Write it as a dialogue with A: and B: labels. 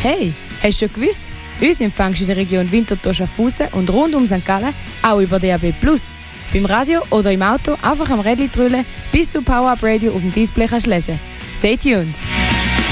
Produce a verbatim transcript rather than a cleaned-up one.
A: Hey, hast du schon gewusst? Uns empfängst du in der Region Winterthur-Schaffhausen und rund um Sankt Gallen auch über D A B plus. Beim Radio oder im Auto einfach am Rädchen drüllen, bis du Power-Up Radio auf dem Display kannst lesen. Stay tuned!